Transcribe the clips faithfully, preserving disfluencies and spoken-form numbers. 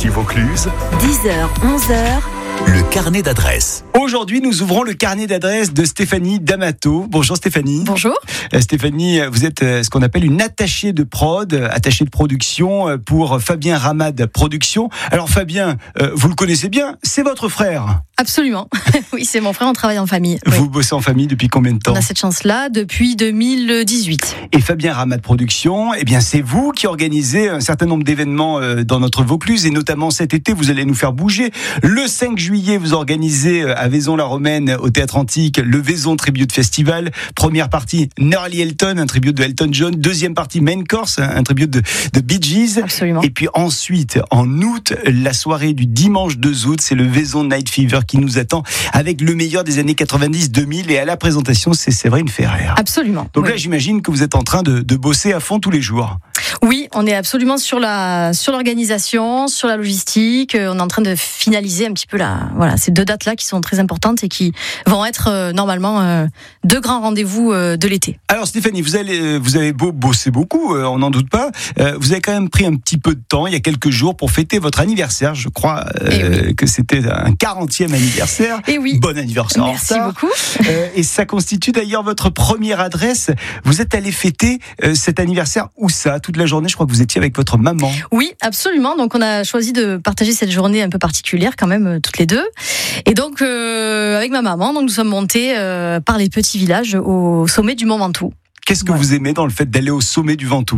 Ici Vaucluse, dix heures, onze heures. le carnet d'adresses. Aujourd'hui, nous ouvrons le carnet d'adresses de Stéphanie D'Amato. Bonjour Stéphanie. Bonjour. Euh, Stéphanie, vous êtes euh, ce qu'on appelle une attachée de prod, euh, attachée de production euh, pour Fabien Ramad Productions. Alors Fabien, euh, vous le connaissez bien, c'est votre frère. Absolument. Oui, c'est mon frère, on travaille en famille. Vous Oui. bossez en famille depuis combien de temps ? On a cette chance-là depuis deux mille dix-huit. Et Fabien Ramad Productions, eh bien c'est vous qui organisez un certain nombre d'événements euh, dans notre Vaucluse, et notamment cet été, vous allez nous faire bouger. Le cinq juillet, vous organisez à Vaison-la-Romaine, au Théâtre Antique, le Vaison Tribute Festival. Première partie, Nerly Elton, un tribute de Elton John. Deuxième partie, Main Course, un tribute de, de Bee Gees. Absolument. Et puis ensuite, en août, la soirée du dimanche deux août, c'est le Vaison Night Fever qui nous attend, avec le meilleur des années quatre-vingt-dix deux mille. Et à la présentation, c'est Séverine Ferrer. Absolument. Donc oui. là, j'imagine que vous êtes en train de, de bosser à fond tous les jours. Oui, on est absolument sur la sur l'organisation, sur la logistique. On est en train de finaliser un petit peu la voilà ces deux dates là qui sont très importantes et qui vont être euh, normalement euh, deux grands rendez-vous euh, de l'été. Alors Stéphanie, vous allez vous avez beau bosser beaucoup, euh, on n'en doute pas. Euh, vous avez quand même pris un petit peu de temps il y a quelques jours pour fêter votre anniversaire. Je crois euh, oui. que c'était un quarantième anniversaire. Et oui. Bon anniversaire. Merci en beaucoup. Euh, et ça constitue d'ailleurs votre première adresse. Vous êtes allé fêter euh, cet anniversaire où ça ? Toute la journée, je crois que vous étiez avec votre maman. Oui, absolument. Donc on a choisi de partager cette journée un peu particulière quand même, euh, toutes les deux. Et donc euh, avec ma maman, donc nous sommes montés euh, par les petits villages au sommet du Mont Ventoux. Qu'est-ce que Voilà. vous aimez dans le fait d'aller au sommet du Ventoux ?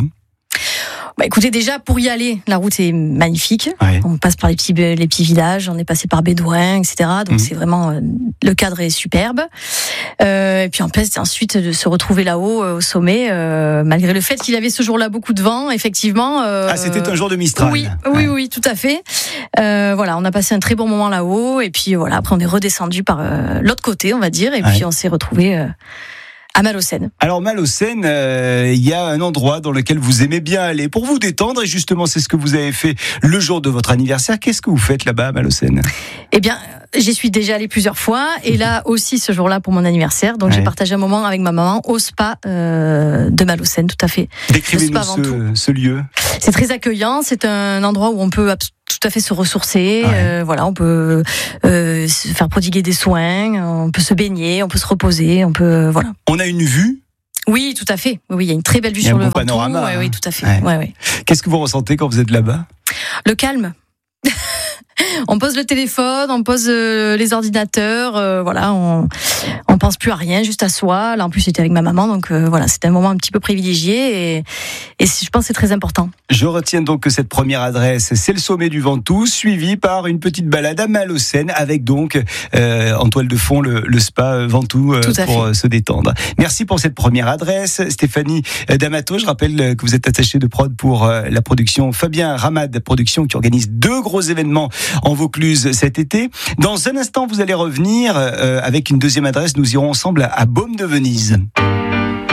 Bah écoutez, déjà pour y aller, la route est magnifique. Ouais. On passe par les petits les petits villages, on est passé par Bédouin, et cetera. Donc Mmh. c'est vraiment euh, le cadre est superbe. Euh, et puis en plus ensuite de se retrouver là-haut euh, au sommet, euh, malgré le fait qu'il y avait ce jour-là beaucoup de vent, effectivement. Euh, Ah, c'était un jour de Mistral. Oui, oui, Ouais. oui, tout à fait. Euh, voilà, on a passé un très bon moment là-haut, et puis voilà, après on est redescendu par euh, l'autre côté, on va dire, et Ouais. puis on s'est retrouvé euh, à Malaucène. Alors Malaucène, il euh, y a un endroit dans lequel vous aimez bien aller pour vous détendre, et justement c'est ce que vous avez fait le jour de votre anniversaire. Qu'est-ce que vous faites là-bas à Malaucène ? Eh bien, j'y suis déjà allée plusieurs fois, et là aussi ce jour-là pour mon anniversaire. Donc Ouais. j'ai partagé un moment avec ma maman au spa euh, de Malaucène, tout à fait. Décrivez-nous Le spa Ventoux. ce, ce lieu. C'est très accueillant, c'est un endroit où on peut abs- tout à fait se ressourcer. Ouais. Euh, voilà, on peut euh, se faire prodiguer des soins, on peut se baigner, on peut se reposer, on peut voilà. On a une vue. Oui, tout à fait. Oui, il y a une très belle vue Il y a sur un le beau Ventoux. panorama, Ouais, hein. oui, tout à fait. Ouais. Ouais, ouais. Qu'est-ce que vous ressentez quand vous êtes là-bas ? Le calme. On pose le téléphone, on pose euh, les ordinateurs, euh, voilà, on on pense plus à rien, juste à soi. Là, en plus, j'étais avec ma maman, donc euh, voilà, c'était un moment un petit peu privilégié, et, et je pense que c'est très important. Je retiens donc que cette première adresse, c'est le sommet du Ventoux, suivi par une petite balade à Malaucène, avec donc euh, en toile de fond le, le spa Ventoux euh, Tout à pour fait. euh, se détendre. Merci pour cette première adresse, Stéphanie D'Amato. Je rappelle que vous êtes attachée de prod pour euh, la production Fabien Ramad Productions, qui organise deux gros événements en Vaucluse cet été. Dans un instant, vous allez revenir euh, avec une deuxième adresse. Nous irons ensemble à Baume de Venise.